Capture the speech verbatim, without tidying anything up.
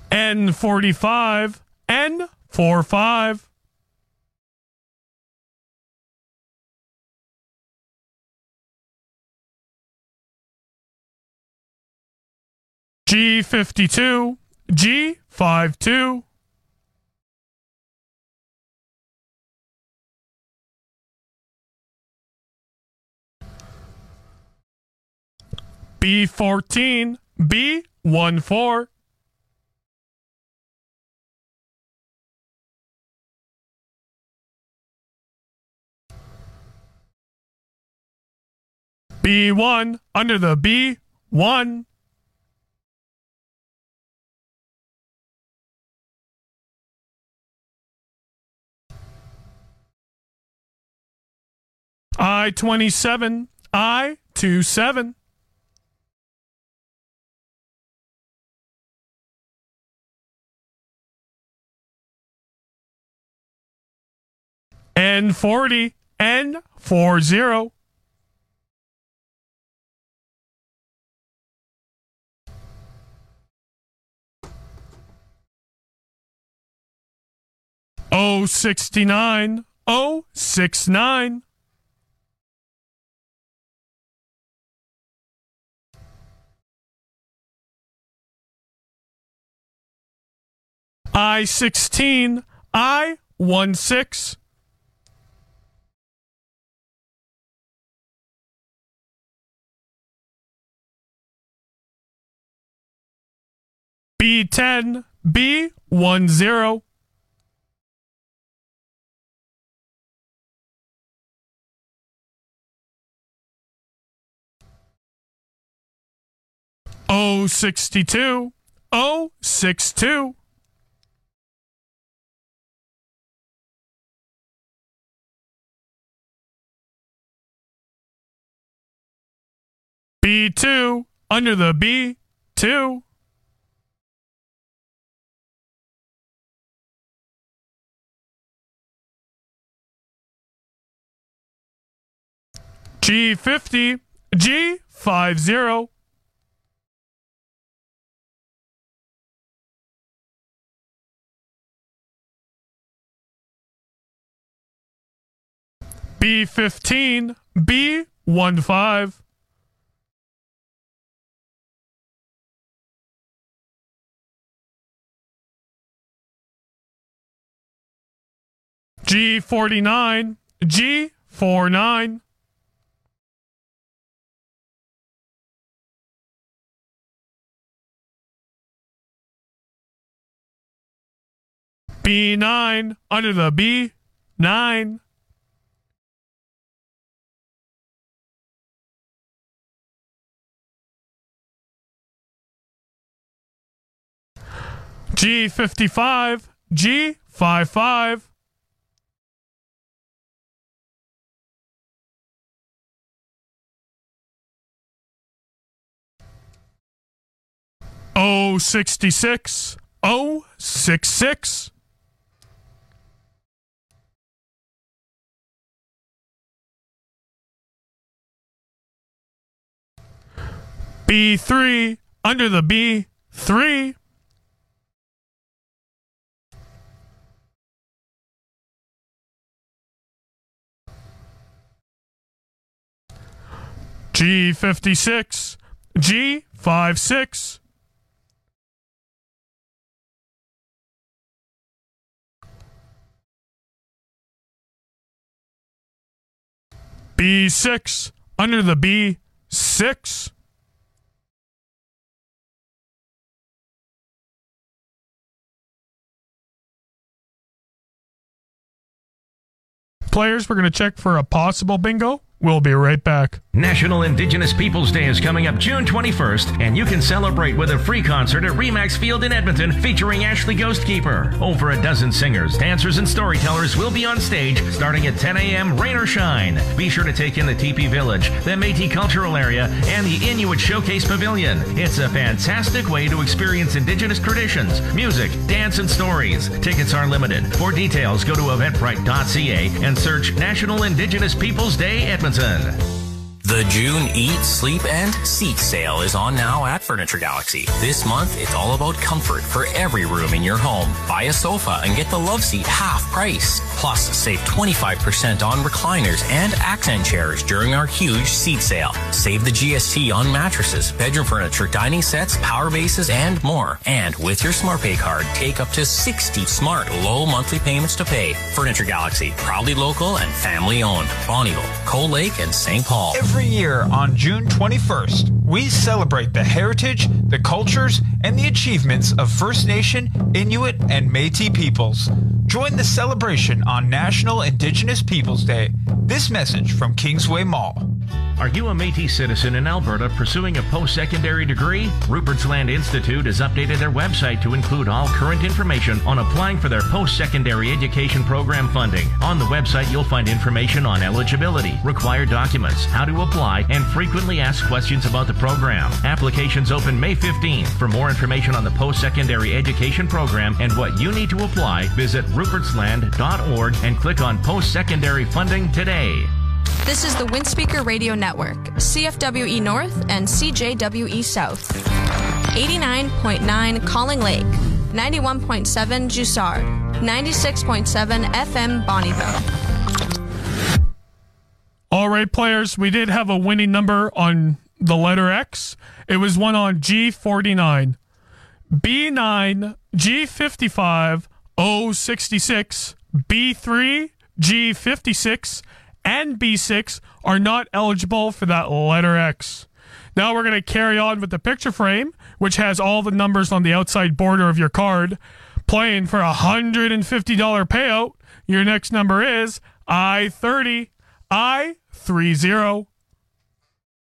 N forty-five, N forty-five. G fifty-two, G fifty-two. B fourteen, B fourteen. B one under the B one. I twenty-seven, I twenty-seven. N forty, N forty. O sixty-nine, O sixty-nine. I sixteen, I sixteen. B ten, B ten. O sixty-two, O sixty-two. B two under the B two. G fifty, G fifty. B fifteen, B fifteen. G forty-nine, G forty-nine. B nine under the B nine. G fifty-five, G fifty-five. O sixty-six, O sixty-six. B three under the B three. G fifty-six, G fifty-six. B six under the B six. Players, we're going to check for a possible bingo. We'll be right back. National Indigenous Peoples Day is coming up June twenty-first, and you can celebrate with a free concert at Remax Field in Edmonton featuring Ashley Ghostkeeper. Over a dozen singers, dancers, and storytellers will be on stage starting at ten a.m. rain or shine. Be sure to take in the Teepee Village, the Métis Cultural Area, and the Inuit Showcase Pavilion. It's a fantastic way to experience Indigenous traditions, music, dance, and stories. Tickets are limited. For details, go to eventbrite dot c a and search National Indigenous Peoples Day Edmonton. The June Eat, Sleep, and Seat sale is on now at Furniture Galaxy. This month, it's all about comfort for every room in your home. Buy a sofa and get the love seat half price. Plus, save twenty-five percent on recliners and accent chairs during our huge seat sale. Save the G S T on mattresses, bedroom furniture, dining sets, power bases, and more. And with your SmartPay card, take up to sixty smart low monthly payments to pay. Furniture Galaxy, proudly local and family owned. Bonnyville, Cold Lake, and Saint Paul. Every year on June twenty-first, we celebrate the heritage, the cultures, and the achievements of First Nation, Inuit, and Métis peoples. Join the celebration on National Indigenous Peoples Day. This message from Kingsway Mall. Are you a Métis citizen in Alberta pursuing a post-secondary degree? Rupert's Land Institute has updated their website to include all current information on applying for their post-secondary education program funding. On the website, you'll find information on eligibility, required documents, how to apply, and frequently asked questions about the program. Applications open May fifteenth. For more information on the post-secondary education program and what you need to apply, visit ruperts land dot org and click on post-secondary funding today. This is the Windspeaker Radio Network, C F W E North and C J W E South. eighty-nine point nine Calling Lake, ninety-one point seven Jussard, ninety-six point seven F M Bonnyville. All right, players, we did have a winning number on the letter X. It was one on G forty-nine. B nine, G fifty-five, O sixty-six, B three, G fifty-six, and B six are not eligible for that letter X. Now we're going to carry on with the picture frame, which has all the numbers on the outside border of your card. Playing for a one hundred fifty dollars payout, your next number is I thirty. I thirty.